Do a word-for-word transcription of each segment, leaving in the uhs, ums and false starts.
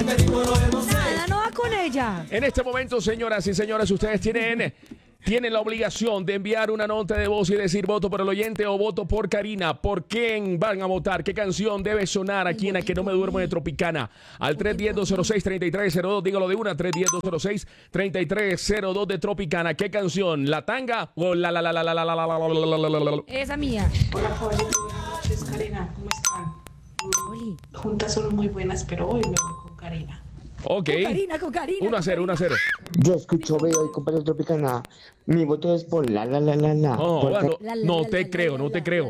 Nada, no va con ella. En este momento, señoras y señores, ustedes tienen, tienen la obligación de enviar una nota de voz y decir voto por el oyente o voto por Karina. ¿Por quién van a votar? ¿Qué canción debe sonar aquí en A Que No Me Duermo de Tropicana? Al tres uno cero, dos cero seis, tres tres cero dos, dígalo de una, tres uno cero, dos cero seis, tres tres cero dos de Tropicana. ¿Qué canción? ¿La tanga o la la la la la la la la la la la la la? Esa mía. Hola, jóvenes, buenas noches, Karina, ¿cómo están? Oli. Juntas son muy buenas, pero hoy me voy con Karina. Ok. Con Karina, con Karina. uno a cero, uno a cero. Yo escucho, veo y compañero Tropicana. Mi voto es por la la la la la. No, Por bueno, La, la, no la, te la, creo, la, no te la, creo.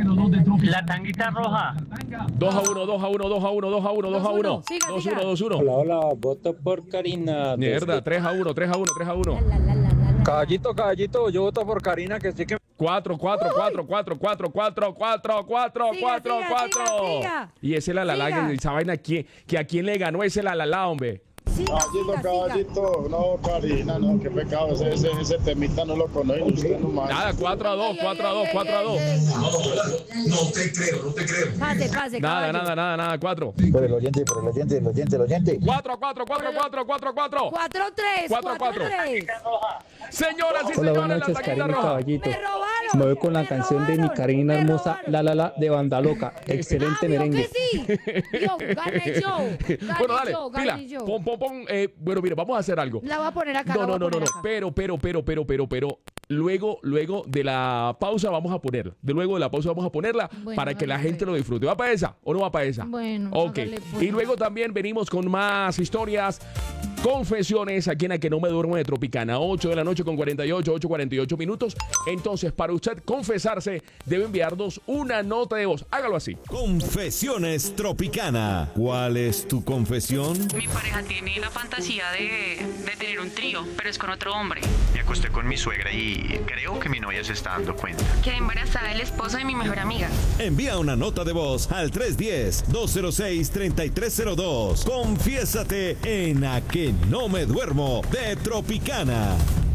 La tanguita roja. dos a uno, dos a uno, dos a uno, dos a uno, dos a uno. Siga, dos siga. uno, dos uno. Hola, hola, voto por Karina. Mierda, tres a uno, tres a uno, tres a uno. La, la, la, la, la, la. Caballito, caballito, yo voto por Karina, que sí que... cuatro, cuatro, cuatro, cuatro, cuatro, cuatro, cuatro, cuatro, Siga, cuatro, siga, cuatro. siga, siga. Y ese la la la, Siga. que esa vaina, ¿quién- que a quién le ganó ese la la la, hombre? Siga, Caballito, siga, siga. caballito, no, Karina, no, qué pecado, ese, ese, ese temita no lo conozco, usted no más. Nada, cuatro a dos, cuatro a dos, cuatro a dos. No te creo, no te creo. Pase, pase, Nada, caballo. nada, nada, nada, cuatro. Por el oyente, por el oyente, el oyente, el oyente. Cuatro, cuatro, cuatro, cuatro, cuatro, cuatro. Cuatro, tres, Cuatro, cuatro, cuatro. tres. Señoras y Hola, señores, buenas la noches, taquilla Karina y roja. Caballito. Me robaron. Me voy con la me canción de mi robaron, Karina me hermosa, robaron. La La La, de Banda Loca. Excelente Ah, ¿vio merengue. que sí? Yo, gané yo. Gané Bueno, dale, yo, pila. gané yo. Pon, pon, pon. eh, bueno, mira, vamos a hacer algo. La voy a poner acá. No, la voy no, a no, no, poner no. acá. Pero, pero, pero, pero, pero, pero. Luego, luego de la pausa vamos a ponerla. De luego de la pausa vamos a ponerla Bueno, para que la hágale. gente lo disfrute. ¿Va para esa o no va para esa? Bueno, Ok. hágale, pues. Y luego también venimos con más historias, confesiones aquí en A Que No Me Duermo de Tropicana. ocho de la noche con cuarenta y ocho, ocho cuarenta y ocho minutos. Entonces, para usted confesarse, debe enviarnos una nota de voz. Hágalo así. Confesiones Tropicana. ¿Cuál es tu confesión? Mi pareja tiene la fantasía de, de tener un trío, pero es con otro hombre. Me acosté con mi suegra y creo que mi novia se está dando cuenta. Quedé embarazada del esposo de mi mejor amiga. Envía una nota de voz al tres uno cero, dos cero seis, tres tres cero dos. Confiésate en A Que No Me Duermo de Tropicana.